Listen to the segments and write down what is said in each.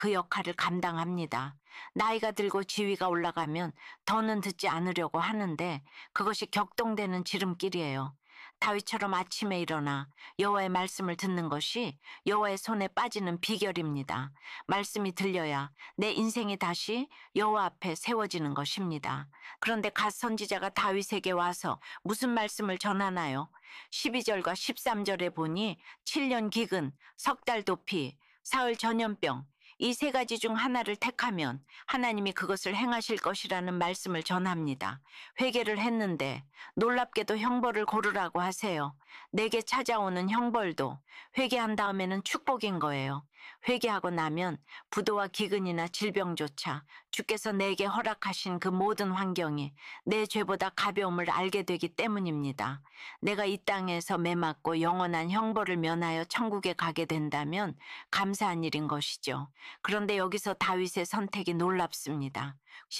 그 역할을 감당합니다. 나이가 들고 지위가 올라가면 더는 듣지 않으려고 하는데 그것이 격동되는 지름길이에요. 다윗처럼 아침에 일어나 여호와의 말씀을 듣는 것이 여호와의 손에 빠지는 비결입니다. 말씀이 들려야 내 인생이 다시 여호와 앞에 세워지는 것입니다. 그런데 갓 선지자가 다윗에게 와서 무슨 말씀을 전하나요? 12절과 13절에 보니 7년 기근, 석 달 도피, 사흘 전염병, 이 세 가지 중 하나를 택하면 하나님이 그것을 행하실 것이라는 말씀을 전합니다. 회개를 했는데 놀랍게도 형벌을 고르라고 하세요. 내게 찾아오는 형벌도 회개한 다음에는 축복인 거예요. 회개하고 나면 부도와 기근이나 질병조차 주께서 내게 허락하신 그 모든 환경이 내 죄보다 가벼움을 알게 되기 때문입니다. 내가 이 땅에서 매맞고 영원한 형벌을 면하여 천국에 가게 된다면 감사한 일인 것이죠. 그런데 여기서 다윗의 선택이 놀랍습니다.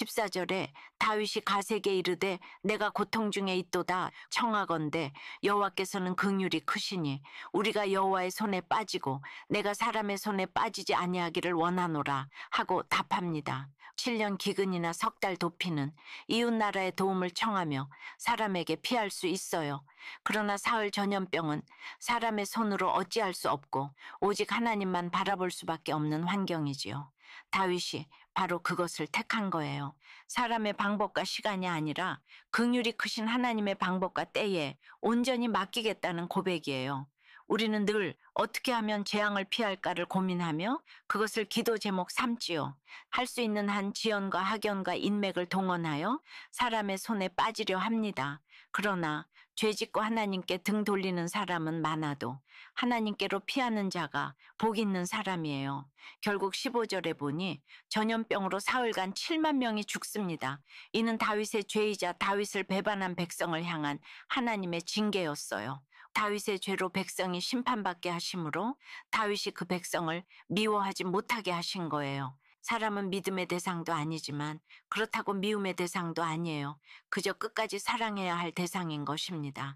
14절에 다윗이 갓에게 이르되 내가 고통 중에 있도다 청하건대 여호와께서는 긍휼이 크시니 우리가 여호와의 손에 빠지고 내가 사람의 손에 빠지지 아니하기를 원하노라 하고 답합니다. 7년 기근이나 석 달 도피는 이웃나라의 도움을 청하며 사람에게 피할 수 있어요. 그러나 사흘 전염병은 사람의 손으로 어찌할 수 없고 오직 하나님만 바라볼 수밖에 없는 환경이지요. 다윗이 바로 그것을 택한 거예요. 사람의 방법과 시간이 아니라 긍휼이 크신 하나님의 방법과 때에 온전히 맡기겠다는 고백이에요. 우리는 늘 어떻게 하면 재앙을 피할까를 고민하며 그것을 기도 제목 삼지요. 할 수 있는 한 지연과 학연과 인맥을 동원하여 사람의 손에 빠지려 합니다. 그러나 죄짓고 하나님께 등 돌리는 사람은 많아도 하나님께로 피하는 자가 복 있는 사람이에요. 결국 15절에 보니 전염병으로 사흘간 7만 명이 죽습니다. 이는 다윗의 죄이자 다윗을 배반한 백성을 향한 하나님의 징계였어요. 다윗의 죄로 백성이 심판받게 하심으로 다윗이 그 백성을 미워하지 못하게 하신 거예요. 사람은 믿음의 대상도 아니지만 그렇다고 미움의 대상도 아니에요. 그저 끝까지 사랑해야 할 대상인 것입니다.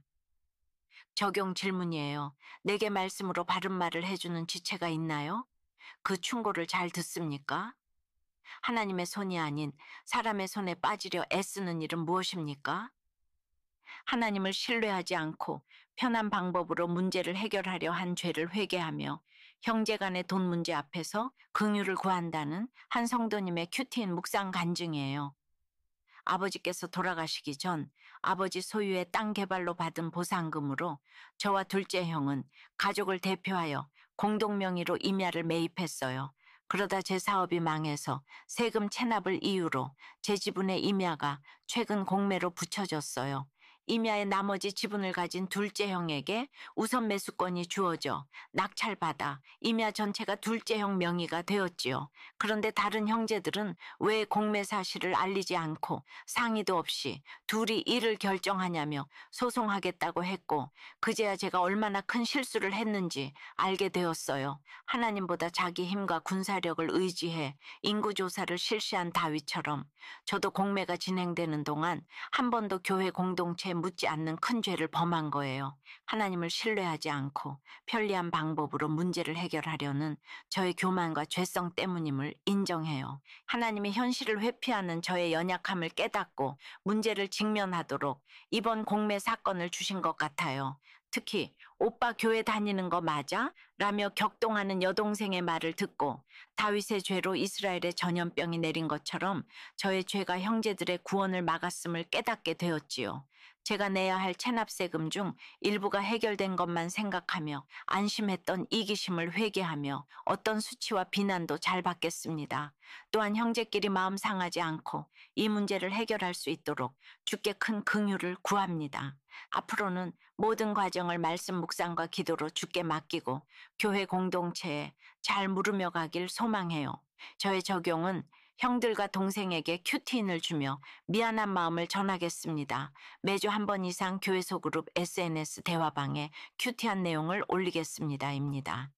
적용 질문이에요. 내게 말씀으로 바른 말을 해주는 지체가 있나요? 그 충고를 잘 듣습니까? 하나님의 손이 아닌 사람의 손에 빠지려 애쓰는 일은 무엇입니까? 하나님을 신뢰하지 않고 편한 방법으로 문제를 해결하려 한 죄를 회개하며 형제 간의 돈 문제 앞에서 긍휼을 구한다는 한 성도님의 큐티인 묵상 간증이에요. 아버지께서 돌아가시기 전 아버지 소유의 땅 개발로 받은 보상금으로 저와 둘째 형은 가족을 대표하여 공동명의로 임야를 매입했어요. 그러다 제 사업이 망해서 세금 체납을 이유로 제 지분의 임야가 최근 공매로 붙여졌어요. 임야의 나머지 지분을 가진 둘째 형에게 우선 매수권이 주어져 낙찰받아 임야 전체가 둘째 형 명의가 되었지요. 그런데 다른 형제들은 왜 공매 사실을 알리지 않고 상의도 없이 둘이 일을 결정하냐며 소송하겠다고 했고 그제야 제가 얼마나 큰 실수를 했는지 알게 되었어요. 하나님보다 자기 힘과 군사력을 의지해 인구조사를 실시한 다윗처럼 저도 공매가 진행되는 동안 한 번도 교회 공동체에 묻지 않는 큰 죄를 범한 거예요. 하나님을 신뢰하지 않고 편리한 방법으로 문제를 해결하려는 저의 교만과 죄성 때문임을 인정해요. 하나님의 현실을 회피하는 저의 연약함을 깨닫고 문제를 직면하도록 이번 공매 사건을 주신 것 같아요. 특히 오빠 교회 다니는 거 맞아? 라며 격동하는 여동생의 말을 듣고 다윗의 죄로 이스라엘의 전염병이 내린 것처럼 저의 죄가 형제들의 구원을 막았음을 깨닫게 되었지요. 제가 내야 할 체납세금 중 일부가 해결된 것만 생각하며 안심했던 이기심을 회개하며 어떤 수치와 비난도 잘 받겠습니다. 또한 형제끼리 마음 상하지 않고 이 문제를 해결할 수 있도록 주께 큰 긍휼을 구합니다. 앞으로는 모든 과정을 말씀 묵상과 기도로 주께 맡기고 교회 공동체에 잘 물으며 가길 소망해요. 저의 적용은 형들과 동생에게 큐티인을 주며 미안한 마음을 전하겠습니다. 매주 한 번 이상 교회 소그룹 SNS 대화방에 큐티한 내용을 올리겠습니다. 입니다.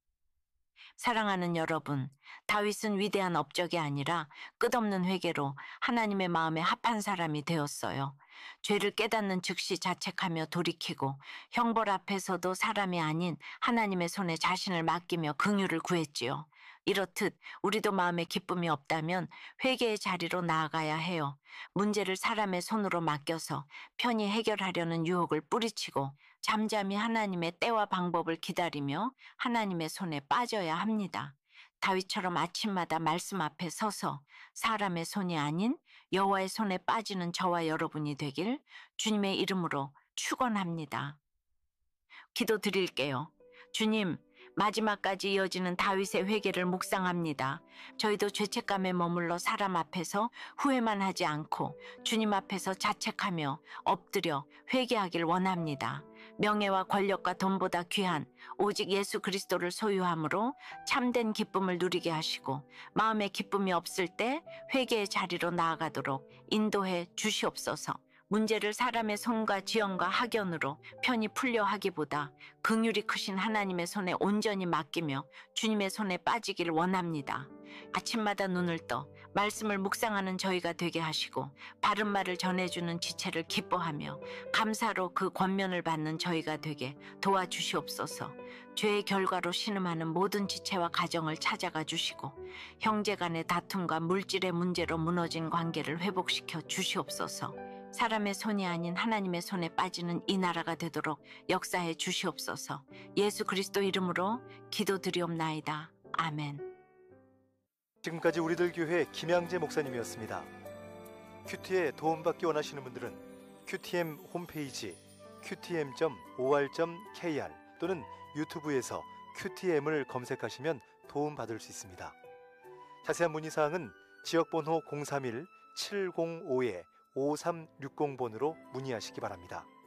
사랑하는 여러분, 다윗은 위대한 업적이 아니라 끝없는 회개로 하나님의 마음에 합한 사람이 되었어요. 죄를 깨닫는 즉시 자책하며 돌이키고 형벌 앞에서도 사람이 아닌 하나님의 손에 자신을 맡기며 긍휼을 구했지요. 이렇듯 우리도 마음에 기쁨이 없다면 회개의 자리로 나아가야 해요. 문제를 사람의 손으로 맡겨서 편히 해결하려는 유혹을 뿌리치고 잠잠히 하나님의 때와 방법을 기다리며 하나님의 손에 빠져야 합니다. 다윗처럼 아침마다 말씀 앞에 서서 사람의 손이 아닌 여호와의 손에 빠지는 저와 여러분이 되길 주님의 이름으로 축원합니다. 기도드릴게요. 주님, 마지막까지 이어지는 다윗의 회개를 묵상합니다. 저희도 죄책감에 머물러 사람 앞에서 후회만 하지 않고 주님 앞에서 자책하며 엎드려 회개하길 원합니다. 명예와 권력과 돈보다 귀한 오직 예수 그리스도를 소유함으로 참된 기쁨을 누리게 하시고 마음에 기쁨이 없을 때 회개의 자리로 나아가도록 인도해 주시옵소서. 문제를 사람의 손과 지연과 학연으로 편히 풀려 하기보다 긍휼이 크신 하나님의 손에 온전히 맡기며 주님의 손에 빠지길 원합니다. 아침마다 눈을 떠 말씀을 묵상하는 저희가 되게 하시고 바른 말을 전해주는 지체를 기뻐하며 감사로 그 권면을 받는 저희가 되게 도와주시옵소서. 죄의 결과로 신음하는 모든 지체와 가정을 찾아가 주시고 형제 간의 다툼과 물질의 문제로 무너진 관계를 회복시켜 주시옵소서. 사람의 손이 아닌 하나님의 손에 빠지는 이 나라가 되도록 역사해 주시옵소서. 예수 그리스도 이름으로 기도드리옵나이다. 아멘. 지금까지 우리들 교회 김양재 목사님이었습니다. 큐티에 도움받기 원하시는 분들은 QTM 홈페이지 qtm.or.kr 또는 유튜브에서 QTM을 검색하시면 도움받을 수 있습니다. 자세한 문의사항은 지역번호 031-705-5360번으로 문의하시기 바랍니다.